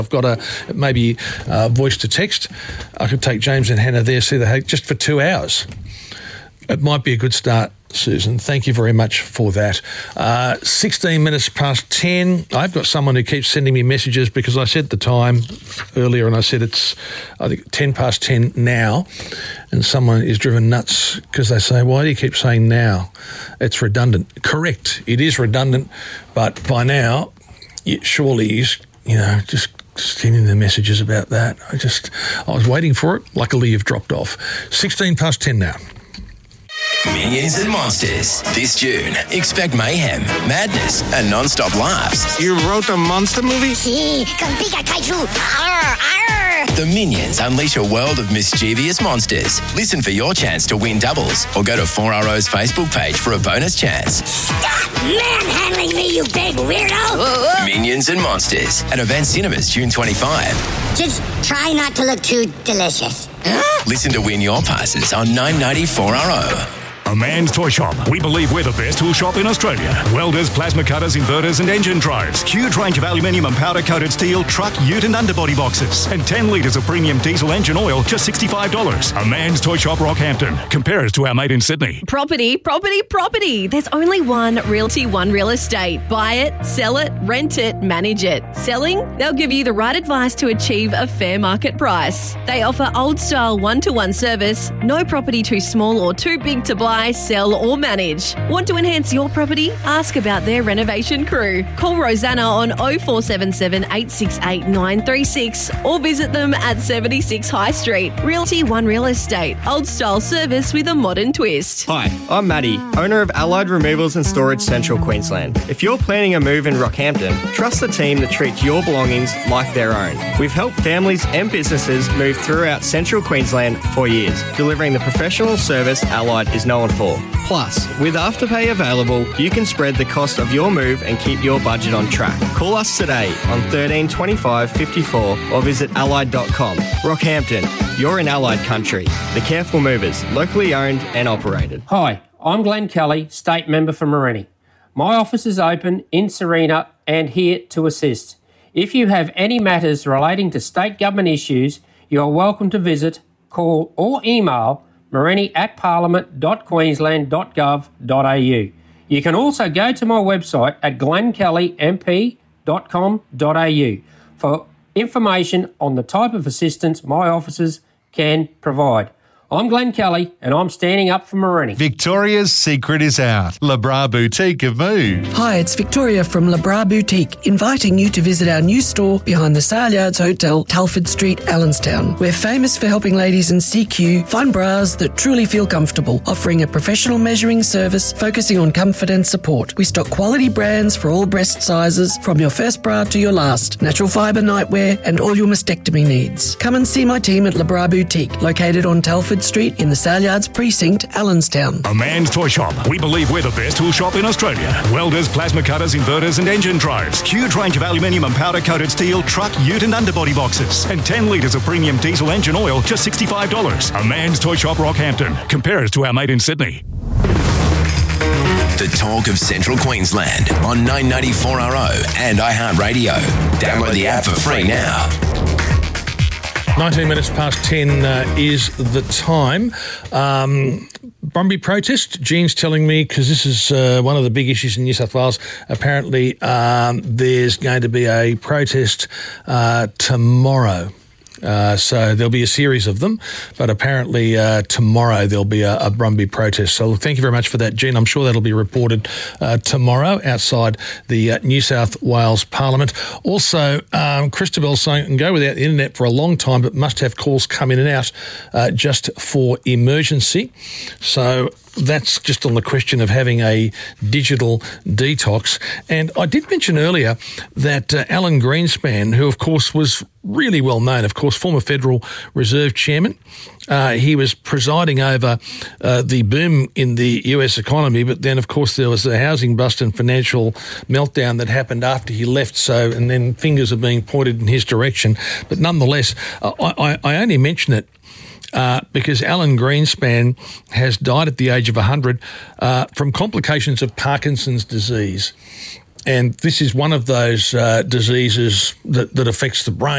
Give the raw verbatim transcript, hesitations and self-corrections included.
I've got a maybe uh, voice to text. I could take James and Hannah there, see the heck, just for two hours. It might be a good start, Susan. Thank you very much for that. Uh, sixteen minutes past ten. I've got someone who keeps sending me messages because I said the time earlier and I said it's, I think, ten past ten now. And someone is driven nuts because they say, why do you keep saying now? It's redundant. Correct. It is redundant. But by now, it surely is, you know, just sending the messages about that. I just, I was waiting for it. Luckily, you've dropped off. sixteen past ten now. Minions and Monsters. This June, expect mayhem, madness, and non-stop laughs. You wrote a monster movie? Sí, con Pika Kaiju. Arr, arr. The Minions unleash a world of mischievous monsters. Listen for your chance to win doubles or go to four R O's Facebook page for a bonus chance. Stop manhandling me, you big weirdo. Minions and Monsters at Event Cinemas June twenty-fifth. Just try not to look too delicious. Huh? Listen to win your passes on nine ninety four R O. A Man's Toy Shop. We believe we're the best tool shop in Australia. Welders, plasma cutters, inverters and engine drives. Huge range of aluminium and powder-coated steel, truck, ute and underbody boxes. And ten litres of premium diesel engine oil, just sixty-five dollars. A Man's Toy Shop, Rockhampton. Compare us to our mate in Sydney. Property, property, property. There's only one Realty One Real Estate. Buy it, sell it, rent it, manage it. Selling? They'll give you the right advice to achieve a fair market price. They offer old-style one-to-one service. No property too small or too big to buy, sell or manage. Want to enhance your property? Ask about their renovation crew. Call Rosanna on oh four seven seven, eight six eight, nine three six or visit them at seventy-six High Street. Realty One Real Estate. Old style service with a modern twist. Hi, I'm Matty, owner of Allied Removals and Storage Central Queensland. If you're planning a move in Rockhampton, trust the team that treats your belongings like their own. We've helped families and businesses move throughout Central Queensland for years, delivering the professional service Allied is known for. Plus, with Afterpay available, you can spread the cost of your move and keep your budget on track. Call us today on thirteen twenty-five fifty-four or visit allied dot com. Rockhampton, you're in Allied country. The Careful Movers, locally owned and operated. Hi, I'm Glenn Kelly, State Member for Morenni. My office is open in Serena and here to assist. If you have any matters relating to state government issues, you are welcome to visit, call or email morenni at parliament dot queensland dot gov dot a u. You can also go to my website at glenn kelly m p dot com dot a u for information on the type of assistance my offices can provide. I'm Glenn Kelly and I'm standing up for Morenni. Victoria's secret is out. LeBras Boutique have moved. Hi, it's Victoria from LeBras Boutique, inviting you to visit our new store behind the Saleyards Hotel, Telford Street, Allenstown. We're famous for helping ladies in C Q find bras that truly feel comfortable, offering a professional measuring service focusing on comfort and support. We stock quality brands for all breast sizes, from your first bra to your last, natural fibre nightwear and all your mastectomy needs. Come and see my team at LeBras Boutique, located on Telford Street in the Saleyards Precinct, Allenstown. A Man's Toy Shop. We believe we're the best tool shop in Australia. Welders, plasma cutters, inverters and engine drives. Huge range of aluminium and powder-coated steel, truck, ute and underbody boxes. And ten litres of premium diesel engine oil, just sixty-five dollars. A Man's Toy Shop, Rockhampton. Compare us to our mate in Sydney. The talk of Central Queensland on nine ninety-four R O and iHeartRadio. Download the app for free now. nineteen minutes past ten uh, is the time. Um, Brumby protest, Jean's telling me, because this is uh, one of the big issues in New South Wales, apparently um, there's going to be a protest uh, tomorrow. Uh, so there'll be a series of them, but apparently uh, tomorrow there'll be a, a Brumby protest. So thank you very much for that, Jean. I'm sure that'll be reported uh, tomorrow outside the uh, New South Wales Parliament. Also, um, Christabel's saying, can go without the internet for a long time, but must have calls come in and out uh, just for emergency. So that's just on the question of having a digital detox. And I did mention earlier that uh, Alan Greenspan, who of course was really well known, of course, former Federal Reserve Chairman, uh, he was presiding over uh, the boom in the U S economy, but then of course there was the housing bust and financial meltdown that happened after he left, so, and then fingers are being pointed in his direction. But nonetheless, uh, I, I only mention it Uh, because Alan Greenspan has died at the age of one hundred uh, from complications of Parkinson's disease. and this is one of those uh, diseases that, that affects the brain.